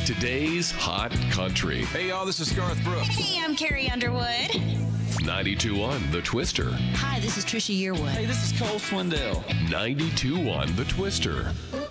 Today's Hot Country. Hey, y'all, this is Garth Brooks. Hey, I'm Carrie Underwood. 92.1 The Twister. Hi, this is Trisha Yearwood. Hey, this is Cole Swindell. 92.1 The Twister.